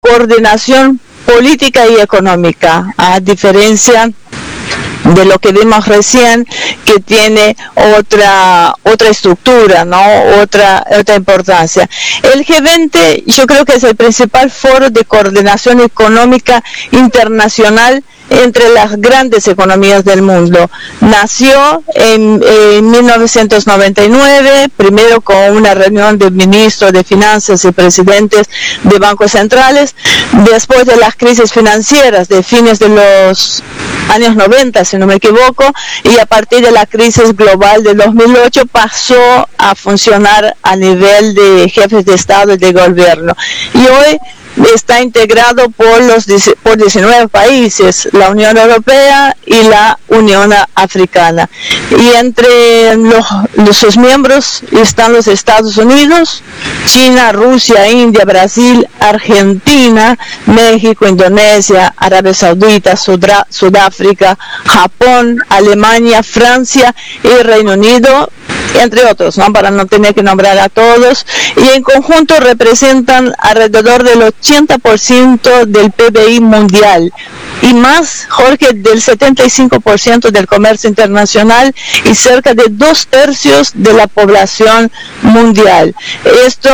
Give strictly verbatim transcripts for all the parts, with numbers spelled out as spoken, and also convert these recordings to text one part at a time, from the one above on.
coordinación política y económica, a diferencia de lo que vimos recién, que tiene otra otra estructura, ¿no? Otra otra importancia. El G veinte yo creo que es el principal foro de coordinación económica internacional entre las grandes economías del mundo. Nació en, en mil novecientos noventa y nueve, primero con una reunión de ministros de finanzas y presidentes de bancos centrales, después de las crisis financieras de fines de los años noventa, si no me equivoco, y a partir de la crisis global de dos mil ocho pasó a funcionar a nivel de jefes de Estado y de gobierno. Y hoy está integrado por los por diecinueve países, la Unión Europea y la Unión Africana. Y entre los, los, sus miembros están los Estados Unidos, China, Rusia, India, Brasil, Argentina, México, Indonesia, Arabia Saudita, Sudra, Sudáfrica, Japón, Alemania, Francia y Reino Unido, entre otros, ¿no? Para no tener que nombrar a todos, y en conjunto representan alrededor del ochenta por ciento del P B I mundial, y más, Jorge, del setenta y cinco por ciento del comercio internacional y cerca de dos tercios de la población mundial. Esto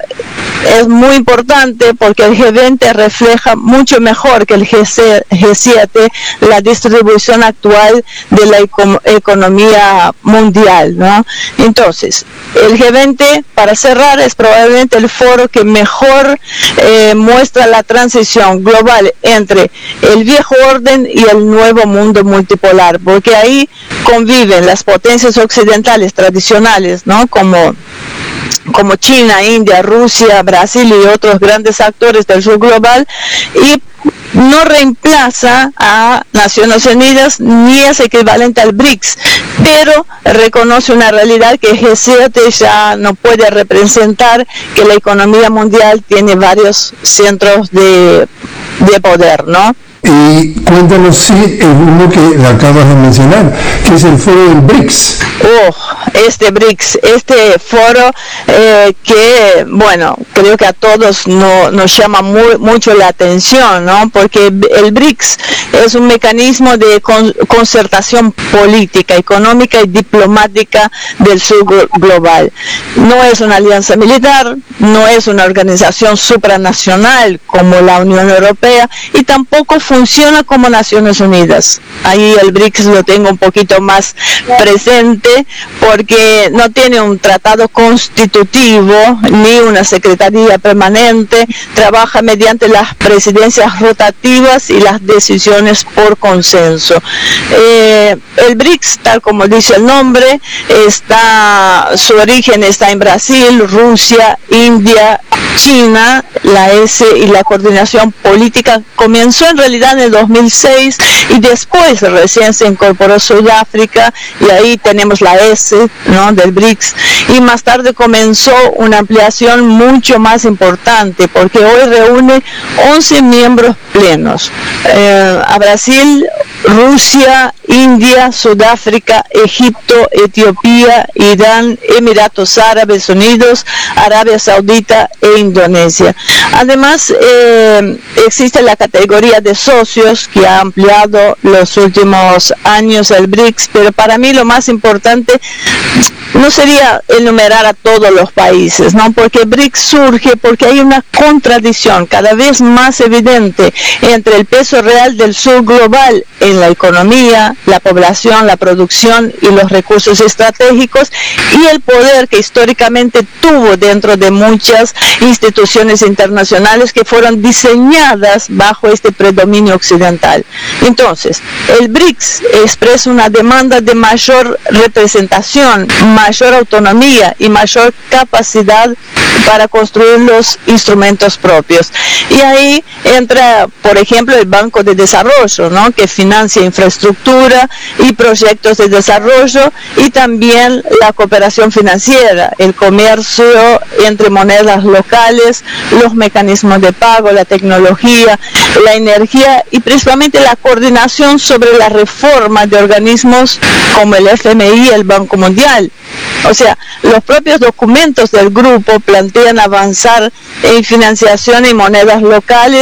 es muy importante porque el G veinte refleja mucho mejor que el G siete la distribución actual de la eco- economía mundial, ¿no? Entonces, el G veinte, para cerrar, es probablemente el foro que mejor eh, muestra la transición global entre el viejo orden y el nuevo mundo multipolar, porque ahí conviven las potencias occidentales tradicionales, ¿no? Como como China, India, Rusia, Brasil y otros grandes actores del sur global, y no reemplaza a Naciones Unidas ni es equivalente al BRICS, pero reconoce una realidad que G siete ya no puede representar, que la economía mundial tiene varios centros de, de poder, ¿no? Y cuéntanos si sí, el uno que acabas de mencionar, que es el foro del BRICS. Oh, este BRICS, este foro eh, que, bueno, creo que a todos no, nos llama muy, mucho la atención, ¿no? Porque el BRICS es un mecanismo de con, concertación política, económica y diplomática del sur global. No es una alianza militar, no es una organización supranacional como la Unión Europea, y tampoco funciona como Naciones Unidas. Ahí el BRICS lo tengo un poquito más presente porque no tiene un tratado constitutivo ni una secretaría permanente, trabaja mediante las presidencias rotativas y las decisiones por consenso. Eh, el BRICS, tal como dice el nombre, está, su origen está en Brasil, Rusia, India, China. La S y la coordinación política comenzó en realidad en el dos mil seis y después recién se incorporó Sudáfrica, y ahí tenemos la S, ¿no?, del BRICS, y más tarde comenzó una ampliación mucho más importante porque hoy reúne once miembros plenos, eh, a Brasil, Rusia, India, Sudáfrica, Egipto, Etiopía, Irán, Emiratos Árabes Unidos, Arabia Saudita e Indonesia. Además, eh, existe la categoría de socios que ha ampliado los últimos años el BRICS, pero para mí lo más importante no sería enumerar a todos los países, ¿no? Porque BRICS surge porque hay una contradicción cada vez más evidente entre el peso real del sur global en la economía, la población, la producción y los recursos estratégicos, y el poder que históricamente tuvo dentro de muchas instituciones internacionales que fueron diseñadas bajo este predominio occidental. Entonces, el BRICS expresa una demanda de mayor representación, mayor autonomía y mayor capacidad para construir los instrumentos propios. Y ahí entra, por ejemplo, el Banco de Desarrollo, ¿no?, que financia infraestructura y proyectos de desarrollo, y también la cooperación financiera, el comercio entre monedas locales, los mecanismos de pago, la tecnología, la energía y principalmente la coordinación sobre la reforma de organismos como el F M I, el Banco Mundial. O sea, los propios documentos del grupo plantean avanzar en financiación y monedas locales